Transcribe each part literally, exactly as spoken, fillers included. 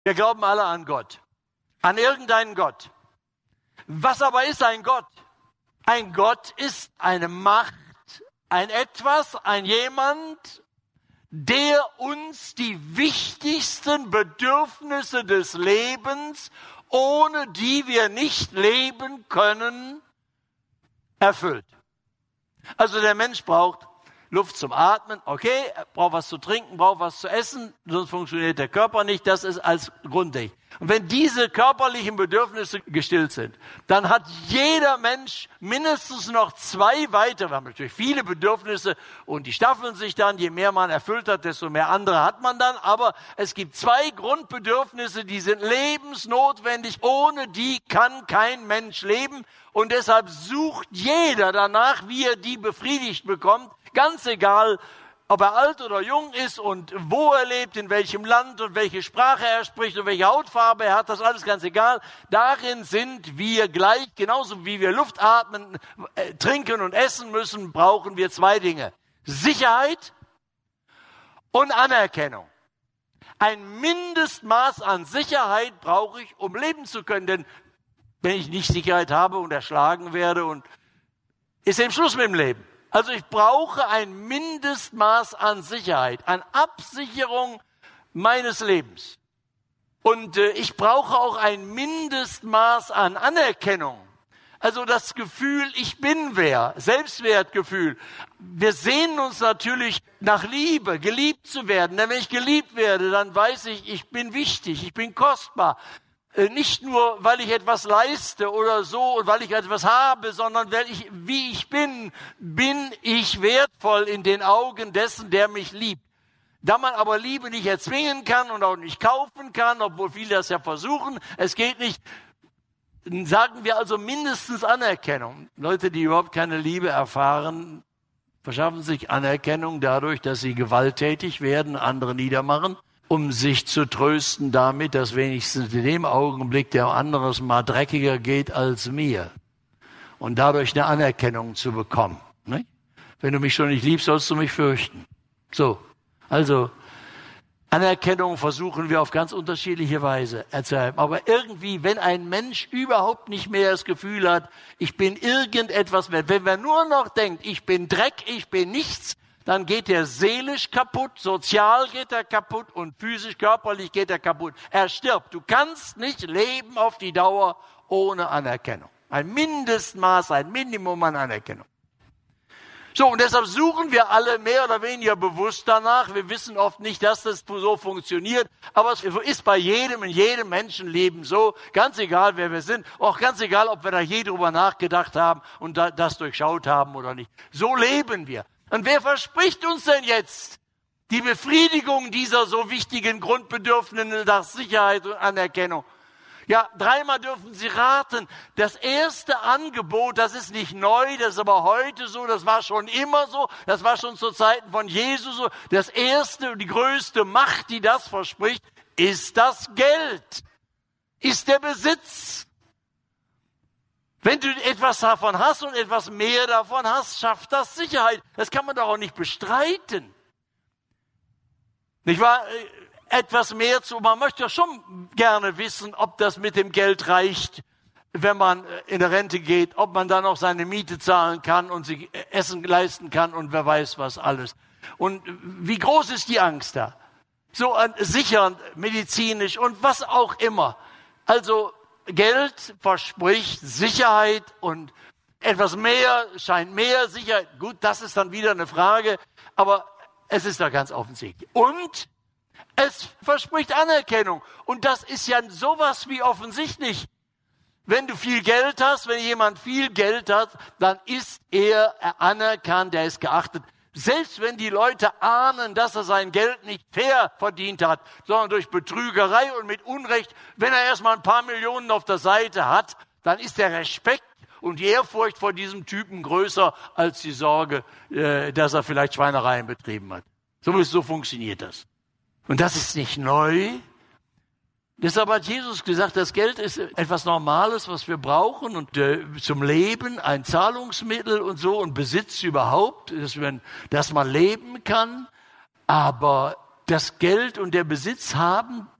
Wir glauben alle an Gott, an irgendeinen Gott. Was aber ist ein Gott? Ein Gott ist eine Macht, ein Etwas, ein Jemand, der uns die wichtigsten Bedürfnisse des Lebens, ohne die wir nicht leben können, erfüllt. Also der Mensch braucht Luft zum Atmen, okay, er braucht was zu trinken, braucht was zu essen, sonst funktioniert der Körper nicht, das ist als Grundding. Und wenn diese körperlichen Bedürfnisse gestillt sind, dann hat jeder Mensch mindestens noch zwei weitere, wir haben natürlich viele Bedürfnisse und die staffeln sich dann, je mehr man erfüllt hat, desto mehr andere hat man dann, aber es gibt zwei Grundbedürfnisse, die sind lebensnotwendig, ohne die kann kein Mensch leben und deshalb sucht jeder danach, wie er die befriedigt bekommt, ganz egal, ob er alt oder jung ist und wo er lebt, in welchem Land und welche Sprache er spricht und welche Hautfarbe er hat, das ist alles ganz egal. Darin sind wir gleich, genauso wie wir Luft atmen, äh, trinken und essen müssen, brauchen wir zwei Dinge. Sicherheit und Anerkennung. Ein Mindestmaß an Sicherheit brauche ich, um leben zu können, denn wenn ich nicht Sicherheit habe und erschlagen werde, und ist eben Schluss mit dem Leben. Also ich brauche ein Mindestmaß an Sicherheit, an Absicherung meines Lebens. Und äh, ich brauche auch ein Mindestmaß an Anerkennung. Also das Gefühl, ich bin wer, Selbstwertgefühl. Wir sehnen uns natürlich nach Liebe, geliebt zu werden. Denn wenn ich geliebt werde, dann weiß ich, ich bin wichtig, ich bin kostbar. Nicht nur, weil ich etwas leiste oder so und weil ich etwas habe, sondern weil ich, wie ich bin, bin ich wertvoll in den Augen dessen, der mich liebt. Da man aber Liebe nicht erzwingen kann und auch nicht kaufen kann, obwohl viele das ja versuchen, es geht nicht, sagen wir also mindestens Anerkennung. Leute, die überhaupt keine Liebe erfahren, verschaffen sich Anerkennung dadurch, dass sie gewalttätig werden, andere niedermachen, um sich zu trösten damit, dass wenigstens in dem Augenblick der anderes mal dreckiger geht als mir. Und dadurch eine Anerkennung zu bekommen. Nicht? Wenn du mich schon nicht liebst, sollst du mich fürchten. So, also Anerkennung versuchen wir auf ganz unterschiedliche Weise zu haben. Aber irgendwie, wenn ein Mensch überhaupt nicht mehr das Gefühl hat, ich bin irgendetwas mehr, wenn er nur noch denkt, ich bin Dreck, ich bin nichts, dann geht er seelisch kaputt, sozial geht er kaputt und physisch, körperlich geht er kaputt. Er stirbt. Du kannst nicht leben auf die Dauer ohne Anerkennung. Ein Mindestmaß, ein Minimum an Anerkennung. So, und deshalb suchen wir alle mehr oder weniger bewusst danach. Wir wissen oft nicht, dass das so funktioniert, aber es ist bei jedem, in jedem Menschenleben so, ganz egal, wer wir sind, auch ganz egal, ob wir da je drüber nachgedacht haben und das durchschaut haben oder nicht. So leben wir. Und wer verspricht uns denn jetzt die Befriedigung dieser so wichtigen Grundbedürfnisse nach Sicherheit und Anerkennung? Ja, dreimal dürfen Sie raten. Das erste Angebot, das ist nicht neu, das ist aber heute so, das war schon immer so, das war schon zu Zeiten von Jesus so. Das erste und die größte Macht, die das verspricht, ist das Geld, ist der Besitz. Wenn du etwas davon hast und etwas mehr davon hast, schafft das Sicherheit. Das kann man doch auch nicht bestreiten. Nicht wahr? Etwas mehr zu, man möchte ja schon gerne wissen, ob das mit dem Geld reicht, wenn man in der Rente geht, ob man dann auch seine Miete zahlen kann und sich Essen leisten kann und wer weiß was alles. Und wie groß ist die Angst da? So sicher, medizinisch und was auch immer. Also Geld verspricht Sicherheit und etwas mehr scheint mehr Sicherheit. Gut, das ist dann wieder eine Frage, aber es ist da ganz offensichtlich. Und es verspricht Anerkennung. Und das ist ja sowas wie offensichtlich. Wenn du viel Geld hast, wenn jemand viel Geld hat, dann ist er anerkannt, er ist geachtet. Selbst wenn die Leute ahnen, dass er sein Geld nicht fair verdient hat, sondern durch Betrügerei und mit Unrecht, wenn er erstmal ein paar Millionen auf der Seite hat, dann ist der Respekt und die Ehrfurcht vor diesem Typen größer als die Sorge, äh, dass er vielleicht Schweinereien betrieben hat. So, so funktioniert das. Und das ist nicht neu. Deshalb hat Jesus gesagt, das Geld ist etwas Normales, was wir brauchen und äh, zum Leben ein Zahlungsmittel und so und Besitz überhaupt, dass, man, dass man leben kann. Aber das Geld und der Besitz haben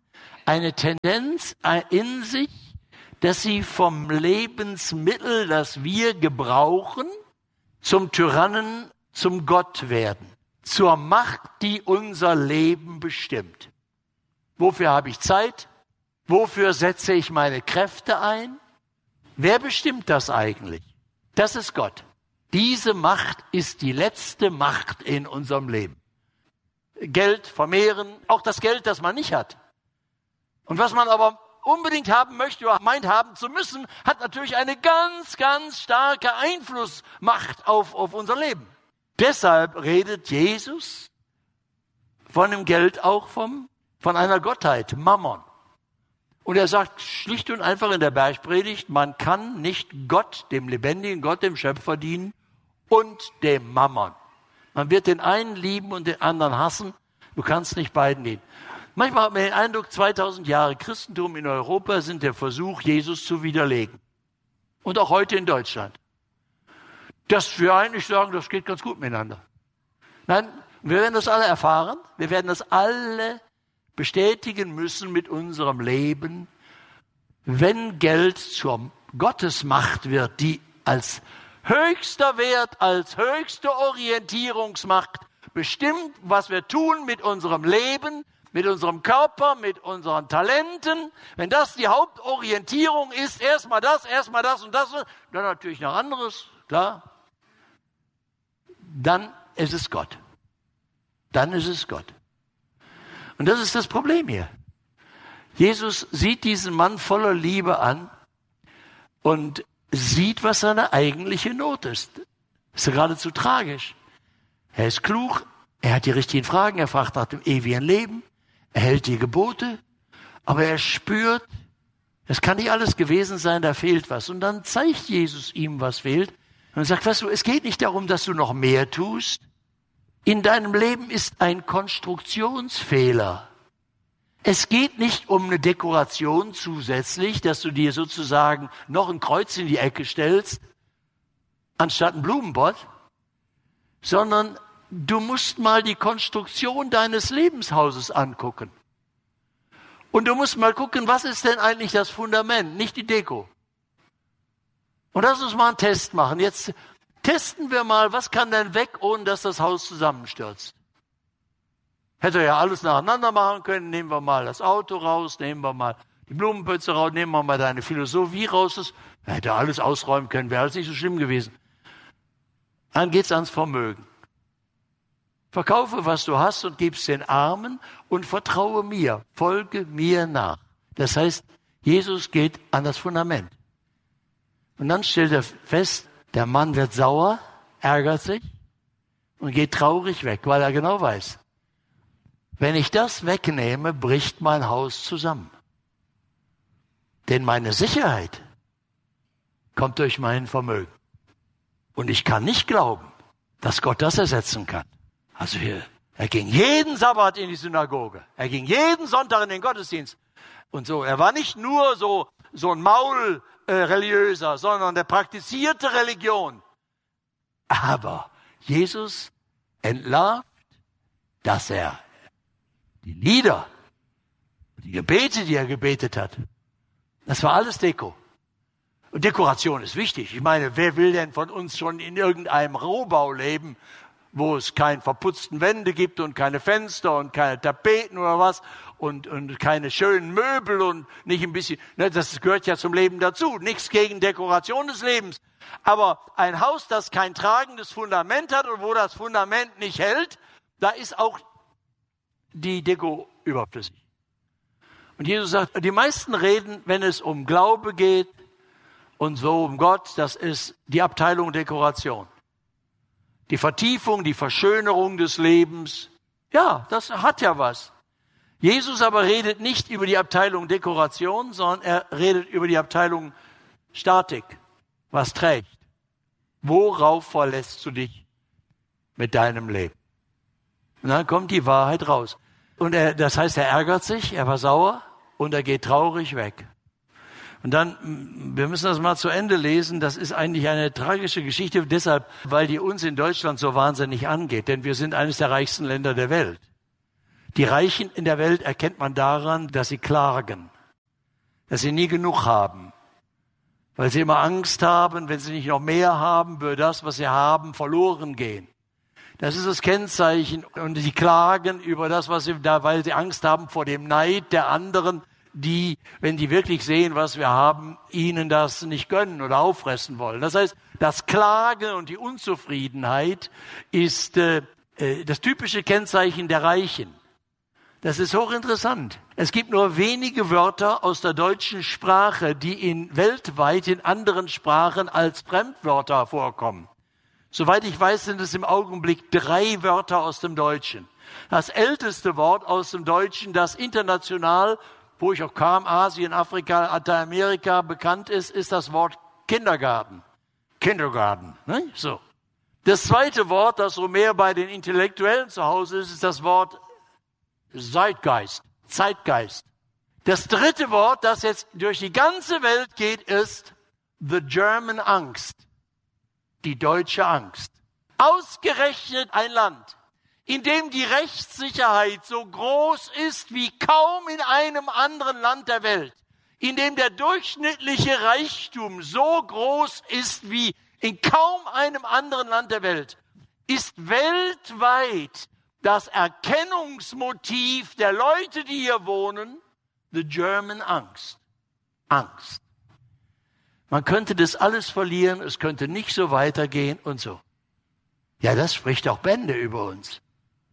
eine Tendenz in sich, dass sie vom Lebensmittel, das wir gebrauchen, zum Tyrannen, zum Gott werden. Zur Macht, die unser Leben bestimmt. Wofür habe ich Zeit? Wofür setze ich meine Kräfte ein? Wer bestimmt das eigentlich? Das ist Gott. Diese Macht ist die letzte Macht in unserem Leben. Geld vermehren, auch das Geld, das man nicht hat. Und was man aber unbedingt haben möchte oder meint haben zu müssen, hat natürlich eine ganz, ganz starke Einflussmacht auf, auf unser Leben. Deshalb redet Jesus von dem Geld auch vom, von einer Gottheit, Mammon. Und er sagt schlicht und einfach in der Bergpredigt, man kann nicht Gott, dem lebendigen Gott, dem Schöpfer dienen und dem Mammon. Man wird den einen lieben und den anderen hassen. Du kannst nicht beiden dienen. Manchmal hat man den Eindruck, zweitausend Jahre Christentum in Europa sind der Versuch, Jesus zu widerlegen. Und auch heute in Deutschland. Dass wir eigentlich sagen, das geht ganz gut miteinander. Nein, wir werden das alle erfahren. Wir werden das alle bestätigen müssen mit unserem Leben, wenn Geld zur Gottesmacht wird, die als höchster Wert, als höchste Orientierungsmacht bestimmt, was wir tun mit unserem Leben, mit unserem Körper, mit unseren Talenten. Wenn das die Hauptorientierung ist, erstmal das, erstmal das und das, dann natürlich noch anderes, klar. Dann ist es Gott. Dann ist es Gott. Und das ist das Problem hier. Jesus sieht diesen Mann voller Liebe an und sieht, was seine eigentliche Not ist. Das ist geradezu tragisch. Er ist klug, er hat die richtigen Fragen, er fragt nach dem ewigen Leben, er hält die Gebote, aber er spürt, es kann nicht alles gewesen sein, da fehlt was. Und dann zeigt Jesus ihm, was fehlt. Und sagt, weißt du, es geht nicht darum, dass du noch mehr tust. In deinem Leben ist ein Konstruktionsfehler. Es geht nicht um eine Dekoration zusätzlich, dass du dir sozusagen noch ein Kreuz in die Ecke stellst, anstatt ein Blumenbott, sondern du musst mal die Konstruktion deines Lebenshauses angucken. Und du musst mal gucken, was ist denn eigentlich das Fundament, nicht die Deko. Und lass uns mal einen Test machen. Jetzt testen wir mal, was kann denn weg, ohne dass das Haus zusammenstürzt. Hätte er ja alles nacheinander machen können. Nehmen wir mal das Auto raus, nehmen wir mal die Blumenpötze raus, nehmen wir mal deine Philosophie raus. Das hätte er alles ausräumen können, wäre alles nicht so schlimm gewesen. Dann geht's ans Vermögen. Verkaufe, was du hast und gib's den Armen und vertraue mir, folge mir nach. Das heißt, Jesus geht an das Fundament. Und dann stellt er fest, der Mann wird sauer, ärgert sich und geht traurig weg, weil er genau weiß, wenn ich das wegnehme, bricht mein Haus zusammen. Denn meine Sicherheit kommt durch mein Vermögen. Und ich kann nicht glauben, dass Gott das ersetzen kann. Also hier, er ging jeden Sabbat in die Synagoge. Er ging jeden Sonntag in den Gottesdienst. Und so, er war nicht nur so, so ein Maulreligiöser, äh, sondern der praktizierte Religion. Aber Jesus entlarvt, dass er die Lieder, die Gebete, die er gebetet hat, das war alles Deko. Und Dekoration ist wichtig. Ich meine, wer will denn von uns schon in irgendeinem Rohbau leben, wo es keine verputzten Wände gibt und keine Fenster und keine Tapeten oder was und, und keine schönen Möbel und nicht ein bisschen, ne, das gehört ja zum Leben dazu. Nichts gegen Dekoration des Lebens. Aber ein Haus, das kein tragendes Fundament hat und wo das Fundament nicht hält, da ist auch die Deko überflüssig. Und Jesus sagt, die meisten reden, wenn es um Glaube geht und so um Gott, das ist die Abteilung Dekoration. Die Vertiefung, die Verschönerung des Lebens. Ja, das hat ja was. Jesus aber redet nicht über die Abteilung Dekoration, sondern er redet über die Abteilung Statik. Was trägt? Worauf verlässt du dich mit deinem Leben? Und dann kommt die Wahrheit raus. Und er, das heißt, er ärgert sich, er war sauer und er geht traurig weg. Und dann, wir müssen das mal zu Ende lesen, das ist eigentlich eine tragische Geschichte, deshalb, weil die uns in Deutschland so wahnsinnig angeht, denn wir sind eines der reichsten Länder der Welt. Die Reichen in der Welt erkennt man daran, dass sie klagen, dass sie nie genug haben, weil sie immer Angst haben, wenn sie nicht noch mehr haben, würde das, was sie haben, verloren gehen. Das ist das Kennzeichen. Und sie klagen über das, was sie da, weil sie Angst haben vor dem Neid der anderen, die, wenn die wirklich sehen, was wir haben, ihnen das nicht gönnen oder auffressen wollen. Das heißt, das Klagen und die Unzufriedenheit ist äh, das typische Kennzeichen der Reichen. Das ist hochinteressant. Es gibt nur wenige Wörter aus der deutschen Sprache, die in weltweit in anderen Sprachen als Fremdwörter vorkommen. Soweit ich weiß, sind es im Augenblick drei Wörter aus dem Deutschen. Das älteste Wort aus dem Deutschen, das international, wo ich auch kam, Asien, Afrika, Lateinamerika bekannt ist, ist das Wort Kindergarten. Kindergarten, ne? So. Das zweite Wort, das so mehr bei den Intellektuellen zu Hause ist, ist das Wort Zeitgeist, Zeitgeist. Das dritte Wort, das jetzt durch die ganze Welt geht, ist the German Angst, die deutsche Angst. Ausgerechnet ein Land, in dem die Rechtssicherheit so groß ist wie kaum in einem anderen Land der Welt, in dem der durchschnittliche Reichtum so groß ist wie in kaum einem anderen Land der Welt, ist weltweit das Erkennungsmotiv der Leute, die hier wohnen, the German Angst. Angst. Man könnte das alles verlieren, es könnte nicht so weitergehen und so. Ja, das spricht auch Bände über uns.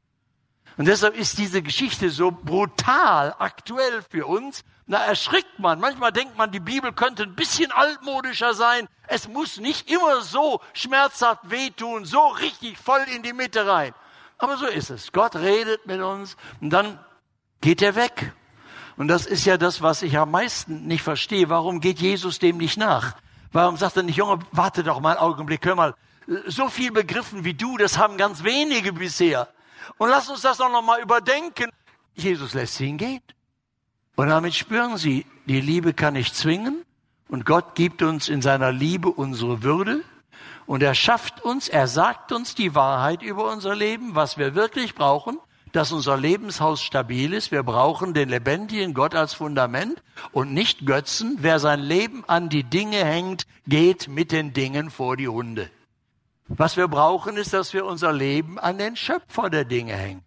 Und deshalb ist diese Geschichte so brutal aktuell für uns. Da erschrickt man. Manchmal denkt man, die Bibel könnte ein bisschen altmodischer sein. Es muss nicht immer so schmerzhaft wehtun, so richtig voll in die Mitte rein. Aber so ist es. Gott redet mit uns und dann geht er weg. Und das ist ja das, was ich am meisten nicht verstehe. Warum geht Jesus dem nicht nach? Warum sagt er nicht, Junge, warte doch mal einen Augenblick, hör mal, so viel begriffen wie du, das haben ganz wenige bisher. Und lass uns das doch noch mal überdenken. Jesus lässt sie hingehen. Und damit spüren sie, die Liebe kann nicht zwingen. Und Gott gibt uns in seiner Liebe unsere Würde. Und er schafft uns, er sagt uns die Wahrheit über unser Leben, was wir wirklich brauchen, dass unser Lebenshaus stabil ist. Wir brauchen den lebendigen Gott als Fundament und nicht Götzen. Wer sein Leben an die Dinge hängt, geht mit den Dingen vor die Hunde. Was wir brauchen, ist, dass wir unser Leben an den Schöpfer der Dinge hängen.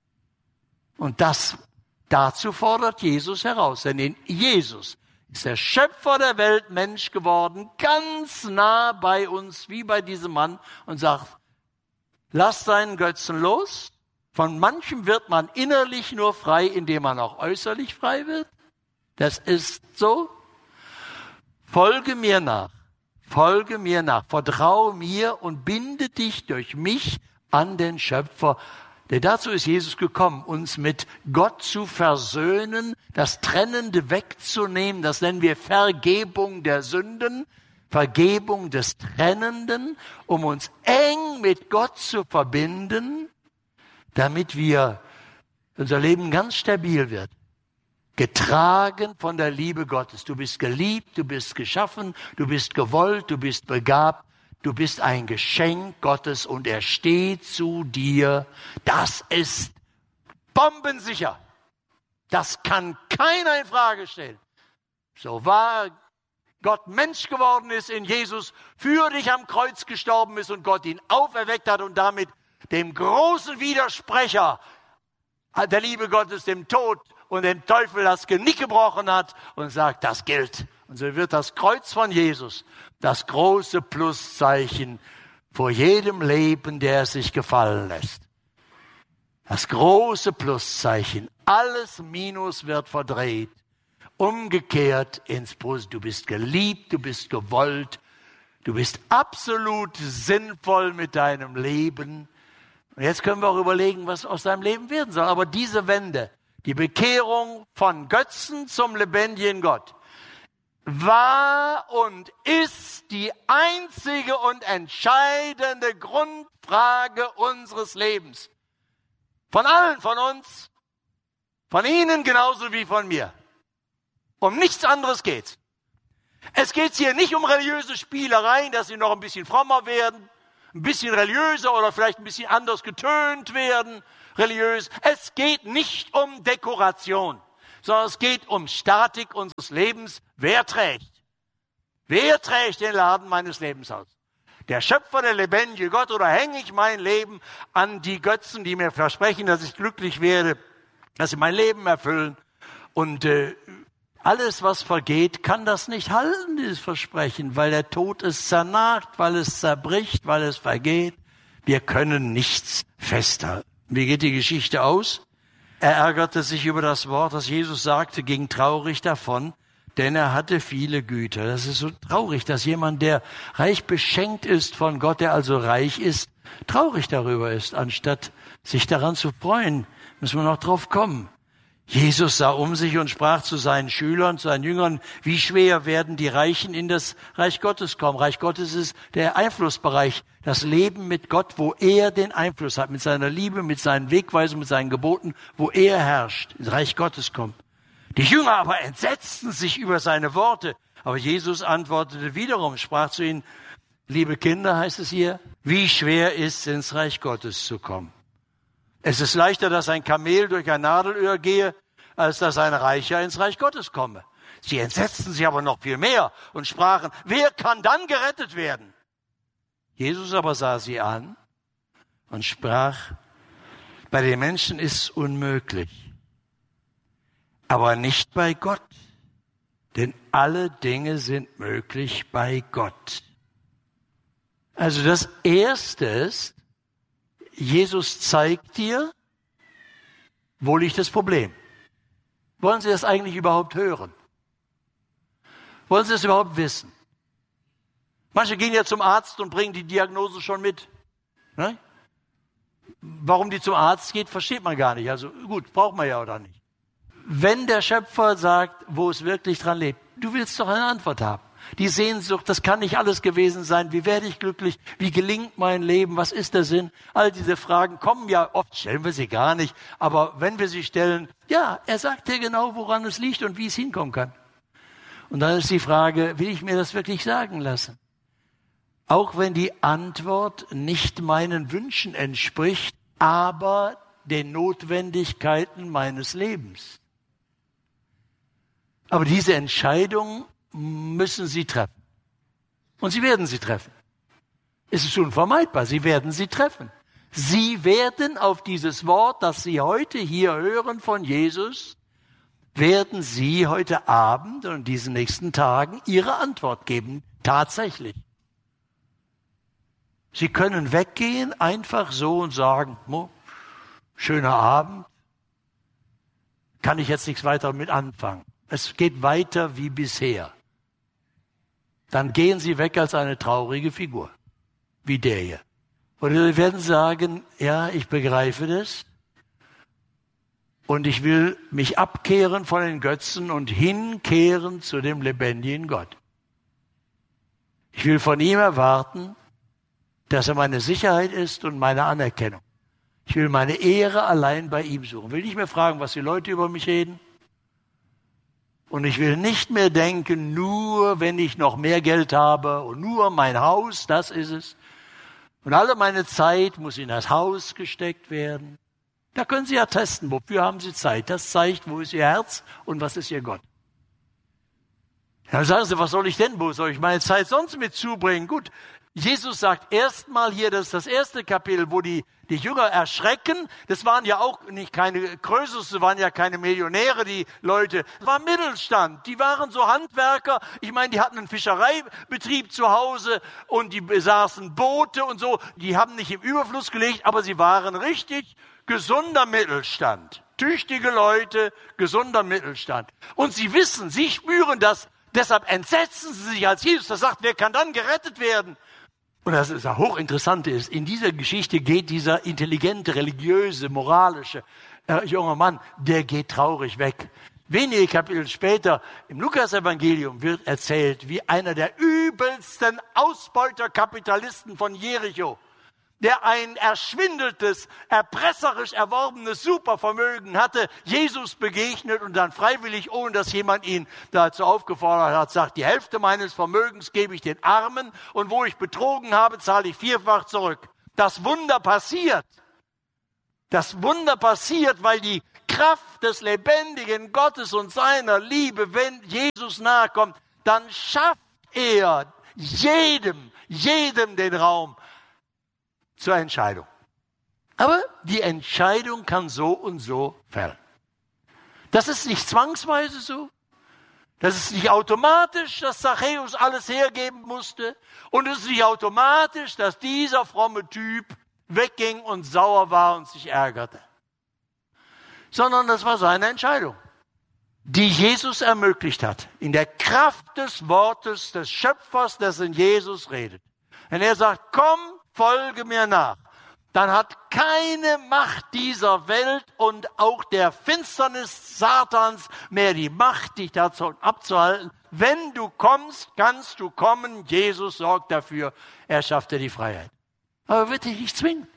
Und das, dazu fordert Jesus heraus. Denn in Jesus ist der Schöpfer der Welt Mensch geworden, ganz nah bei uns, wie bei diesem Mann, und sagt, lass deinen Götzen los. Von manchem wird man innerlich nur frei, indem man auch äußerlich frei wird. Das ist so. Folge mir nach. Folge mir nach. Vertraue mir und binde dich durch mich an den Schöpfer. Denn dazu ist Jesus gekommen, uns mit Gott zu versöhnen, das Trennende wegzunehmen. Das nennen wir Vergebung der Sünden, Vergebung des Trennenden, um uns eng mit Gott zu verbinden, damit wir unser Leben ganz stabil wird. Getragen von der Liebe Gottes. Du bist geliebt, du bist geschaffen, du bist gewollt, du bist begabt. Du bist ein Geschenk Gottes und er steht zu dir. Das ist bombensicher. Das kann keiner in Frage stellen. So wahr Gott Mensch geworden ist in Jesus, für dich am Kreuz gestorben ist und Gott ihn auferweckt hat und damit dem großen Widersprecher der Liebe Gottes, dem Tod und dem Teufel das Genick gebrochen hat und sagt, das gilt. Und so wird das Kreuz von Jesus das große Pluszeichen vor jedem Leben, der es sich gefallen lässt. Das große Pluszeichen. Alles Minus wird verdreht. Umgekehrt ins Plus. Du bist geliebt, du bist gewollt. Du bist absolut sinnvoll mit deinem Leben. Und jetzt können wir auch überlegen, was aus deinem Leben werden soll. Aber diese Wende, die Bekehrung von Götzen zum lebendigen Gott, war und ist die einzige und entscheidende Grundfrage unseres Lebens. Von allen von uns, von Ihnen genauso wie von mir. Um nichts anderes geht's. Es geht hier nicht um religiöse Spielereien, dass Sie noch ein bisschen frommer werden, ein bisschen religiöser oder vielleicht ein bisschen anders getönt werden, religiös. Es geht nicht um Dekoration, sondern es geht um Statik unseres Lebens. Wer trägt? Wer trägt den Laden meines Lebens aus? Der Schöpfer, der lebendige Gott, oder hänge ich mein Leben an die Götzen, die mir versprechen, dass ich glücklich werde, dass sie mein Leben erfüllen? Und äh, alles, was vergeht, kann das nicht halten, dieses Versprechen, weil der Tod es zernagt, weil es zerbricht, weil es vergeht. Wir können nichts festhalten. Wie geht die Geschichte aus? Er ärgerte sich über das Wort, das Jesus sagte, ging traurig davon, denn er hatte viele Güter. Das ist so traurig, dass jemand, der reich beschenkt ist von Gott, der also reich ist, traurig darüber ist, anstatt sich daran zu freuen. Müssen wir noch drauf kommen. Jesus sah um sich und sprach zu seinen Schülern, zu seinen Jüngern, wie schwer werden die Reichen in das Reich Gottes kommen. Reich Gottes ist der Einflussbereich, das Leben mit Gott, wo er den Einfluss hat, mit seiner Liebe, mit seinen Wegweisungen, mit seinen Geboten, wo er herrscht, ins Reich Gottes kommt. Die Jünger aber entsetzten sich über seine Worte. Aber Jesus antwortete wiederum, sprach zu ihnen, liebe Kinder, heißt es hier, wie schwer ist es, ins Reich Gottes zu kommen. Es ist leichter, dass ein Kamel durch ein Nadelöhr gehe, als dass ein Reicher ins Reich Gottes komme. Sie entsetzten sich aber noch viel mehr und sprachen, wer kann dann gerettet werden? Jesus aber sah sie an und sprach, bei den Menschen ist es unmöglich, aber nicht bei Gott, denn alle Dinge sind möglich bei Gott. Also das Erste ist, Jesus zeigt dir, wo liegt das Problem. Wollen Sie das eigentlich überhaupt hören? Wollen Sie das überhaupt wissen? Manche gehen ja zum Arzt und bringen die Diagnose schon mit. Ne? Warum die zum Arzt geht, versteht man gar nicht. Also gut, braucht man ja oder nicht. Wenn der Schöpfer sagt, wo es wirklich dran lebt, du willst doch eine Antwort haben. Die Sehnsucht, das kann nicht alles gewesen sein. Wie werde ich glücklich? Wie gelingt mein Leben? Was ist der Sinn? All diese Fragen kommen ja, oft stellen wir sie gar nicht. Aber wenn wir sie stellen, ja, er sagt dir genau, woran es liegt und wie es hinkommen kann. Und dann ist die Frage, will ich mir das wirklich sagen lassen? Auch wenn die Antwort nicht meinen Wünschen entspricht, aber den Notwendigkeiten meines Lebens. Aber diese Entscheidung müssen Sie treffen. Und Sie werden sie treffen. Es ist unvermeidbar, Sie werden sie treffen. Sie werden auf dieses Wort, das Sie heute hier hören von Jesus, werden Sie heute Abend und in diesen nächsten Tagen Ihre Antwort geben. Tatsächlich. Sie können weggehen, einfach so und sagen, oh, schöner Abend, kann ich jetzt nichts weiter mit anfangen. Es geht weiter wie bisher. Dann gehen Sie weg als eine traurige Figur, wie der hier. Oder Sie werden sagen, ja, ich begreife das und ich will mich abkehren von den Götzen und hinkehren zu dem lebendigen Gott. Ich will von ihm erwarten, dass er meine Sicherheit ist und meine Anerkennung. Ich will meine Ehre allein bei ihm suchen. Ich will nicht mehr fragen, was die Leute über mich reden. Und ich will nicht mehr denken, nur wenn ich noch mehr Geld habe und nur mein Haus, das ist es. Und alle meine Zeit muss in das Haus gesteckt werden. Da können Sie ja testen, wofür haben Sie Zeit. Das zeigt, wo ist Ihr Herz und was ist Ihr Gott. Dann sagen Sie, was soll ich denn, wo soll ich meine Zeit sonst mit zubringen? Gut, Jesus sagt erstmal hier, das ist das erste Kapitel, wo die, die Jünger erschrecken. Das waren ja auch nicht keine Krösus, das waren ja keine Millionäre, die Leute. Das war Mittelstand. Die waren so Handwerker. Ich meine, die hatten einen Fischereibetrieb zu Hause und die besaßen Boote und so. Die haben nicht im Überfluss gelebt, aber sie waren richtig gesunder Mittelstand. Tüchtige Leute, gesunder Mittelstand. Und sie wissen, sie spüren das. Deshalb entsetzen sie sich, als Jesus das sagt, wer kann dann gerettet werden? Und das ist das Hochinteressante ist, in dieser Geschichte geht dieser intelligente, religiöse, moralische äh, junger Mann, der geht traurig weg. Wenige Kapitel später im Lukas-Evangelium wird erzählt, wie einer der übelsten Ausbeuterkapitalisten von Jericho, der ein erschwindeltes, erpresserisch erworbenes Supervermögen hatte, Jesus begegnet und dann freiwillig, ohne dass jemand ihn dazu aufgefordert hat, sagt, die Hälfte meines Vermögens gebe ich den Armen und wo ich betrogen habe, zahle ich vierfach zurück. Das Wunder passiert. Das Wunder passiert, weil die Kraft des lebendigen Gottes und seiner Liebe, wenn Jesus nahe kommt, dann schafft er jedem, jedem den Raum zur Entscheidung. Aber die Entscheidung kann so und so fallen. Das ist nicht zwangsweise so. Das ist nicht automatisch, dass Zachäus alles hergeben musste. Und es ist nicht automatisch, dass dieser fromme Typ wegging und sauer war und sich ärgerte. Sondern das war seine Entscheidung, die Jesus ermöglicht hat. In der Kraft des Wortes des Schöpfers, das in Jesus redet. Wenn er sagt, komm, folge mir nach, dann hat keine Macht dieser Welt und auch der Finsternis Satans mehr die Macht, dich dazu abzuhalten. Wenn du kommst, kannst du kommen. Jesus sorgt dafür, er schafft dir die Freiheit. Aber er wird dich nicht zwingen.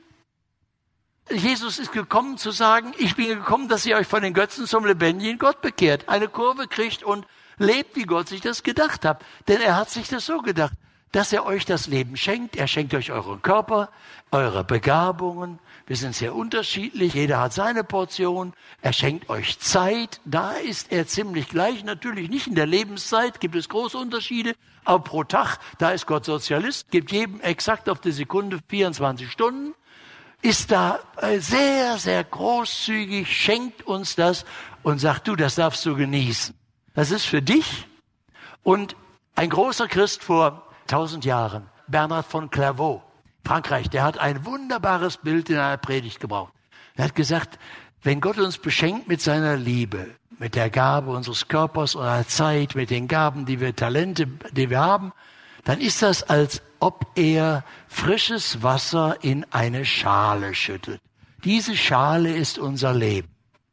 Jesus ist gekommen zu sagen, ich bin gekommen, dass ihr euch von den Götzen zum lebendigen Gott bekehrt, eine Kurve kriegt und lebt, wie Gott sich das gedacht hat. Denn er hat sich das so gedacht, dass er euch das Leben schenkt. Er schenkt euch euren Körper, eure Begabungen. Wir sind sehr unterschiedlich, jeder hat seine Portion. Er schenkt euch Zeit, da ist er ziemlich gleich. Natürlich nicht in der Lebenszeit, gibt es große Unterschiede, aber pro Tag, da ist Gott Sozialist, gibt jedem exakt auf die Sekunde vierundzwanzig Stunden. Ist da sehr, sehr großzügig, schenkt uns das und sagt, du, das darfst du genießen. Das ist für dich. Und ein großer Christ vor tausend Jahren, Bernhard von Clairvaux, Frankreich, der hat ein wunderbares Bild in einer Predigt gebraucht. Er hat gesagt, wenn Gott uns beschenkt mit seiner Liebe, mit der Gabe unseres Körpers, unserer Zeit, mit den Gaben, die wir, Talente, die wir haben, dann ist das, als ob er frisches Wasser in eine Schale schüttet. Diese Schale ist unser Leben.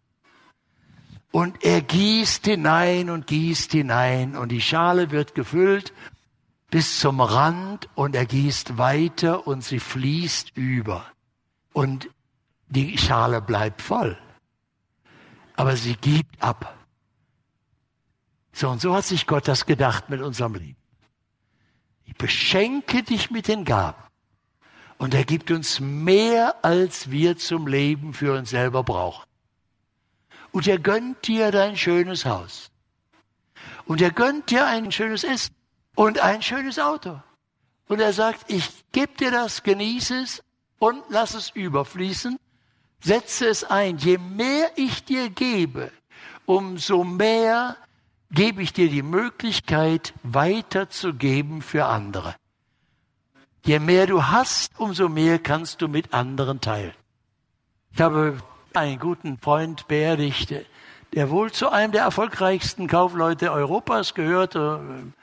Und er gießt hinein und gießt hinein und die Schale wird gefüllt bis zum Rand und er gießt weiter und sie fließt über. Und die Schale bleibt voll. Aber sie gibt ab. So und so hat sich Gott das gedacht mit unserem Leben. Ich beschenke dich mit den Gaben. Und er gibt uns mehr, als wir zum Leben für uns selber brauchen. Und er gönnt dir dein schönes Haus. Und er gönnt dir ein schönes Essen und ein schönes Auto. Und er sagt, ich gebe dir das, genieße es und lass es überfließen. Setze es ein. Je mehr ich dir gebe, umso mehr gebe ich dir die Möglichkeit, weiterzugeben für andere. Je mehr du hast, umso mehr kannst du mit anderen teilen. Ich habe einen guten Freund beerdigt, der wohl zu einem der erfolgreichsten Kaufleute Europas gehörte,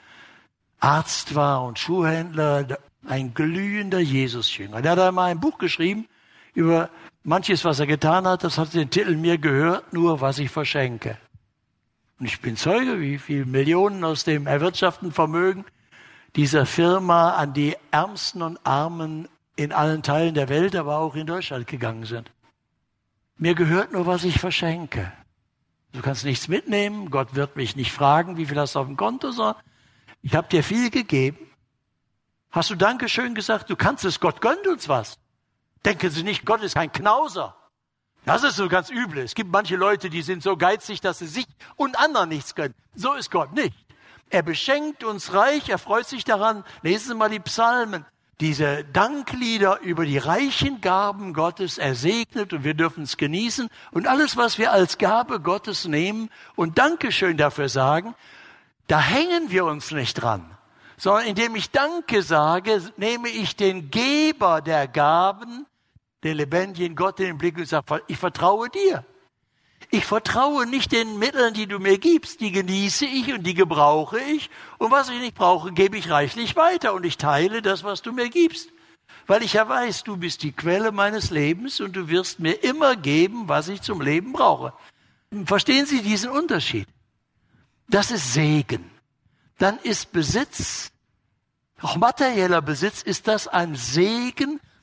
Arzt war und Schuhhändler, ein glühender Jesusjünger. Der hat einmal ein Buch geschrieben über manches, was er getan hat. Das hat den Titel Mir gehört nur, was ich verschenke. Und ich bin Zeuge, wie viele Millionen aus dem erwirtschafteten Vermögen dieser Firma an die Ärmsten und Armen in allen Teilen der Welt, aber auch in Deutschland gegangen sind. Mir gehört nur, was ich verschenke. Du kannst nichts mitnehmen, Gott wird mich nicht fragen, wie viel hast du auf dem Konto, sondern ich habe dir viel gegeben. Hast du Dankeschön gesagt? Du kannst es, Gott gönnt uns was. Denken Sie nicht, Gott ist kein Knauser. Das ist so ganz übel. Es gibt manche Leute, die sind so geizig, dass sie sich und anderen nichts gönnen. So ist Gott nicht. Er beschenkt uns reich, er freut sich daran. Lesen Sie mal die Psalmen. Diese Danklieder über die reichen Gaben Gottes, er segnet und wir dürfen es genießen. Und alles, was wir als Gabe Gottes nehmen und Dankeschön dafür sagen, da hängen wir uns nicht dran. Sondern indem ich Danke sage, nehme ich den Geber der Gaben, den lebendigen Gott, in den Blick und sage, ich vertraue dir. Ich vertraue nicht den Mitteln, die du mir gibst, die genieße ich und die gebrauche ich. Und was ich nicht brauche, gebe ich reichlich weiter und ich teile das, was du mir gibst. Weil ich ja weiß, du bist die Quelle meines Lebens und du wirst mir immer geben, was ich zum Leben brauche. Verstehen Sie diesen Unterschied? Das ist Segen. Dann ist Besitz, auch materieller Besitz, ist das ein Segen,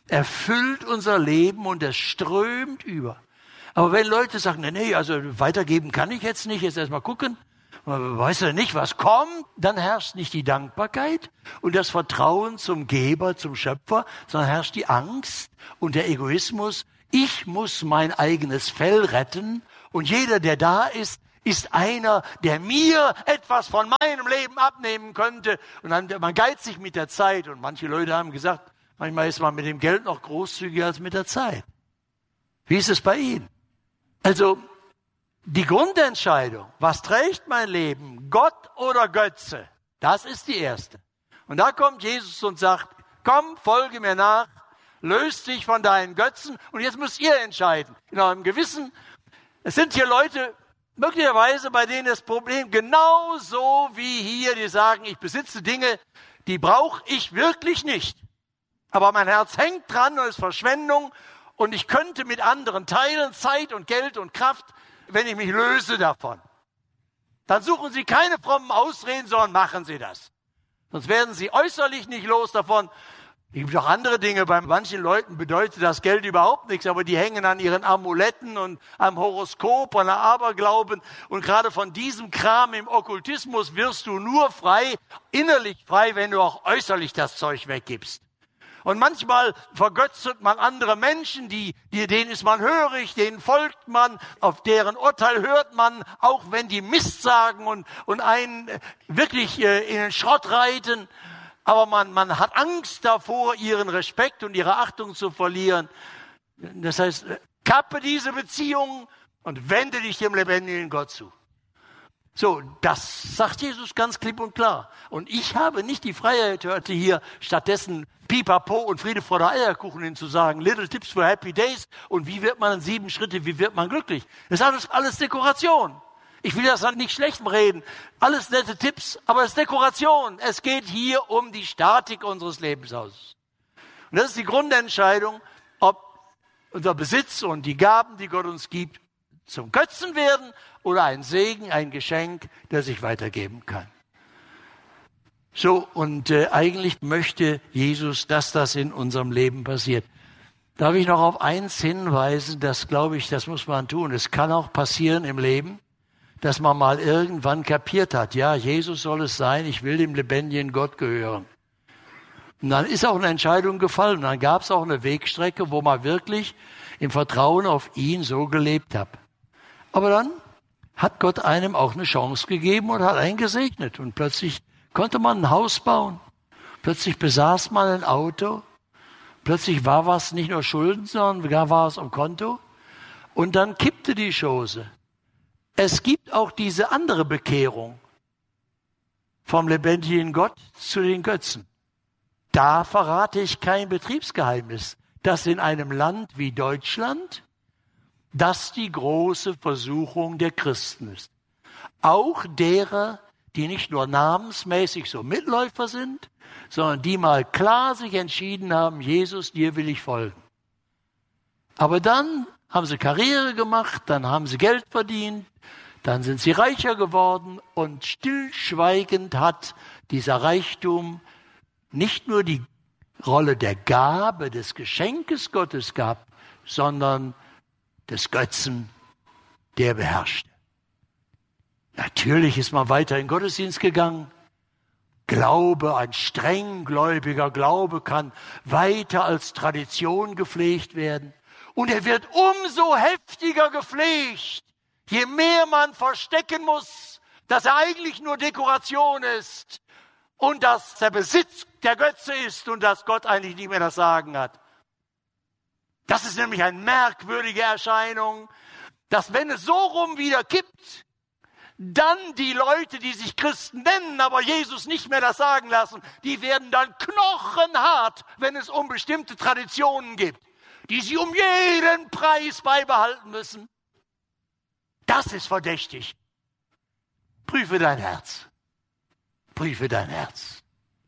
erfüllt unser Leben und es strömt über. Aber wenn Leute sagen, nee, also weitergeben kann ich jetzt nicht, jetzt erstmal gucken, weißt du nicht, was kommt, dann herrscht nicht die Dankbarkeit und das Vertrauen zum Geber, zum Schöpfer, sondern herrscht die Angst und der Egoismus. Ich muss mein eigenes Fell retten und jeder, der da ist, ist einer, der mir etwas von meinem Leben abnehmen könnte. Und dann, man geizt sich mit der Zeit. Und manche Leute haben gesagt, manchmal ist man mit dem Geld noch großzügiger als mit der Zeit. Wie ist es bei Ihnen? Also, die Grundentscheidung, was trägt mein Leben, Gott oder Götze, das ist die erste. Und da kommt Jesus und sagt, komm, folge mir nach, löst dich von deinen Götzen und jetzt müsst ihr entscheiden. In eurem Gewissen, es sind hier Leute, möglicherweise bei denen das Problem genauso wie hier, die sagen, ich besitze Dinge, die brauche ich wirklich nicht. Aber mein Herz hängt dran und es ist Verschwendung und ich könnte mit anderen teilen, Zeit und Geld und Kraft, wenn ich mich löse davon. Dann suchen Sie keine frommen Ausreden, sondern machen Sie das. Sonst werden Sie äußerlich nicht los davon. Es gibt auch andere Dinge. Bei manchen Leuten bedeutet das Geld überhaupt nichts, aber die hängen an ihren Amuletten und am Horoskop und am Aberglauben. Und gerade von diesem Kram im Okkultismus wirst du nur frei, innerlich frei, wenn du auch äußerlich das Zeug weggibst. Und manchmal vergötzelt man andere Menschen, die, die, denen ist man hörig, denen folgt man, auf deren Urteil hört man, auch wenn die Mist sagen und, und einen wirklich äh, in den Schrott reiten. Aber man, man hat Angst davor, ihren Respekt und ihre Achtung zu verlieren. Das heißt, kappe diese Beziehung und wende dich dem lebendigen Gott zu. So, das sagt Jesus ganz klipp und klar. Und ich habe nicht die Freiheit, heute hier stattdessen Pipapo und Friede vor der Eierkuchen hin zu sagen, Little Tips for Happy Days und wie wird man in sieben Schritte, wie wird man glücklich. Das ist alles, alles Dekoration. Ich will das dann nicht schlecht reden. Alles nette Tipps, aber es ist Dekoration. Es geht hier um die Statik unseres Lebenshauses. Und das ist die Grundentscheidung, ob unser Besitz und die Gaben, die Gott uns gibt, zum Götzen werden oder ein Segen, ein Geschenk, das ich weitergeben kann. So, und äh, eigentlich möchte Jesus, dass das in unserem Leben passiert. Darf ich noch auf eins hinweisen, das glaube ich, das muss man tun. Es kann auch passieren im Leben, dass man mal irgendwann kapiert hat, ja, Jesus soll es sein, ich will dem lebendigen Gott gehören. Und dann ist auch eine Entscheidung gefallen. Und dann gab es auch eine Wegstrecke, wo man wirklich im Vertrauen auf ihn so gelebt hat. Aber dann hat Gott einem auch eine Chance gegeben und hat einen gesegnet. Und plötzlich konnte man ein Haus bauen. Plötzlich besaß man ein Auto. Plötzlich war was nicht nur Schulden, sondern gar war es am Konto. Und dann kippte die Chose. Es gibt auch diese andere Bekehrung vom lebendigen Gott zu den Götzen. Da verrate ich kein Betriebsgeheimnis, dass in einem Land wie Deutschland das die große Versuchung der Christen ist. Auch derer, die nicht nur namensmäßig so Mitläufer sind, sondern die mal klar sich entschieden haben, Jesus, dir will ich folgen. Aber dann haben sie Karriere gemacht, dann haben sie Geld verdient, dann sind sie reicher geworden und stillschweigend hat dieser Reichtum nicht nur die Rolle der Gabe, des Geschenkes Gottes gehabt, sondern des Götzen, der beherrschte. Natürlich ist man weiter in den Gottesdienst gegangen. Glaube, ein strenggläubiger Glaube kann weiter als Tradition gepflegt werden. Und er wird umso heftiger gepflegt, je mehr man verstecken muss, dass er eigentlich nur Dekoration ist und dass der Besitz der Götze ist und dass Gott eigentlich nicht mehr das Sagen hat. Das ist nämlich eine merkwürdige Erscheinung, dass wenn es so rum wieder kippt, dann die Leute, die sich Christen nennen, aber Jesus nicht mehr das sagen lassen, die werden dann knochenhart, wenn es um bestimmte Traditionen geht, die sie um jeden Preis beibehalten müssen. Das ist verdächtig. Prüfe dein Herz. Prüfe dein Herz.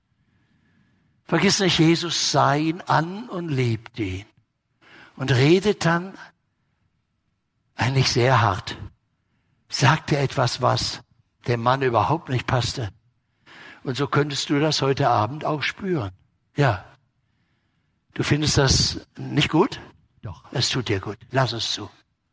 Vergiss nicht, Jesus sah ihn an und liebte ihn. Und redet dann eigentlich sehr hart. Sagte etwas, was dem Mann überhaupt nicht passte. Und so könntest du das heute Abend auch spüren. Ja. Du findest das nicht gut? Doch, es tut dir gut. Lass es zu.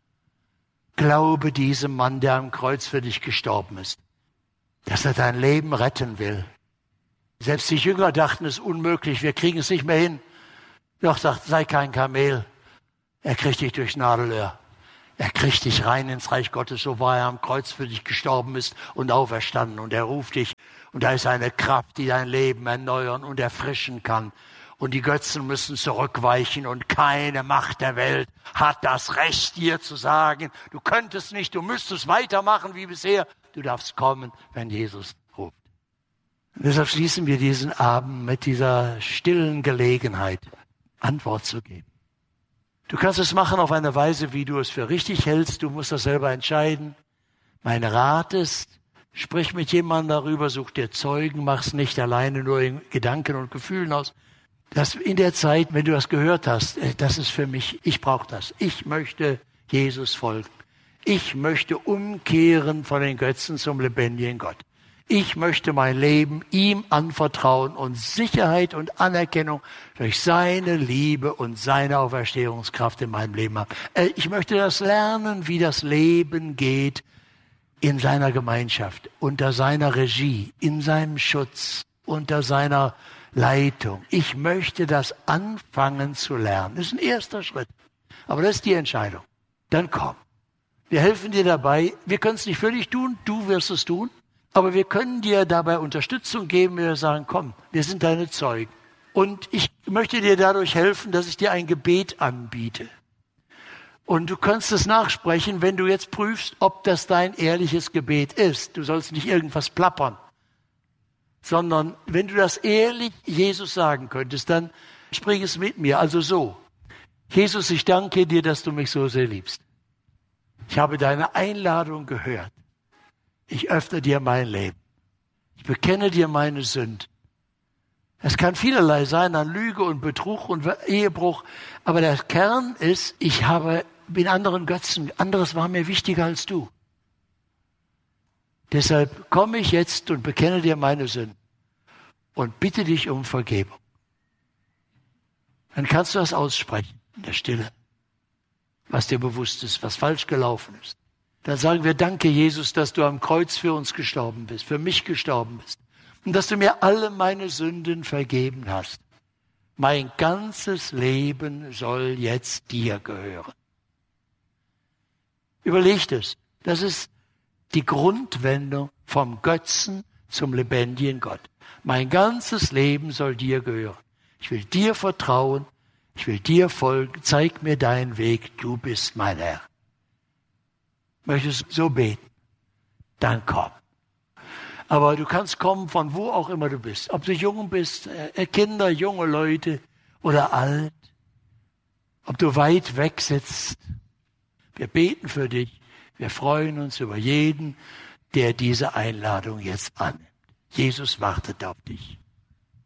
Glaube diesem Mann, der am Kreuz für dich gestorben ist, dass er dein Leben retten will. Selbst die Jünger dachten, es ist unmöglich, wir kriegen es nicht mehr hin. Doch, sagt, sei kein Kamel. Er kriegt dich durchs Nadelöhr. Er kriegt dich rein ins Reich Gottes, so war er am Kreuz für dich gestorben ist und auferstanden. Und er ruft dich. Und da ist eine Kraft, die dein Leben erneuern und erfrischen kann. Und die Götzen müssen zurückweichen und keine Macht der Welt hat das Recht, dir zu sagen, du könntest nicht, du müsstest weitermachen wie bisher. Du darfst kommen, wenn Jesus ruft. Und deshalb schließen wir diesen Abend mit dieser stillen Gelegenheit, Antwort zu geben. Du kannst es machen auf eine Weise, wie du es für richtig hältst. Du musst das selber entscheiden. Mein Rat ist, sprich mit jemandem darüber, such dir Zeugen, mach's nicht alleine nur in Gedanken und Gefühlen aus. Dass in der Zeit, wenn du das gehört hast, das ist für mich, ich brauche das. Ich möchte Jesus folgen. Ich möchte umkehren von den Götzen zum lebendigen Gott. Ich möchte mein Leben ihm anvertrauen und Sicherheit und Anerkennung durch seine Liebe und seine Auferstehungskraft in meinem Leben haben. Ich möchte das lernen, wie das Leben geht in seiner Gemeinschaft, unter seiner Regie, in seinem Schutz, unter seiner Leitung. Ich möchte das anfangen zu lernen. Das ist ein erster Schritt. Aber das ist die Entscheidung. Dann komm. Wir helfen dir dabei. Wir können es nicht für dich tun. Du wirst es tun. Aber wir können dir dabei Unterstützung geben. Wir sagen, komm, wir sind deine Zeugen. Und ich möchte dir dadurch helfen, dass ich dir ein Gebet anbiete. Und du kannst es nachsprechen, wenn du jetzt prüfst, ob das dein ehrliches Gebet ist. Du sollst nicht irgendwas plappern. Sondern wenn du das ehrlich Jesus sagen könntest, dann sprich es mit mir. Also so, Jesus, ich danke dir, dass du mich so sehr liebst. Ich habe deine Einladung gehört. Ich öffne dir mein Leben. Ich bekenne dir meine Sünden. Es kann vielerlei sein an Lüge und Betrug und Ehebruch, aber der Kern ist, ich habe, bin anderen Götzen, anderes war mir wichtiger als du. Deshalb komme ich jetzt und bekenne dir meine Sünden und bitte dich um Vergebung. Dann kannst du das aussprechen in der Stille, was dir bewusst ist, was falsch gelaufen ist. Dann sagen wir, danke Jesus, dass du am Kreuz für uns gestorben bist, für mich gestorben bist und dass du mir alle meine Sünden vergeben hast. Mein ganzes Leben soll jetzt dir gehören. Überlegt es, das ist die Grundwendung vom Götzen zum lebendigen Gott. Mein ganzes Leben soll dir gehören. Ich will dir vertrauen, ich will dir folgen. Zeig mir deinen Weg, du bist mein Herr. Möchtest du so beten? Dann komm. Aber du kannst kommen von wo auch immer du bist. Ob du jung bist, äh, Kinder, junge Leute oder alt. Ob du weit weg sitzt. Wir beten für dich. Wir freuen uns über jeden, der diese Einladung jetzt annimmt. Jesus wartet auf dich.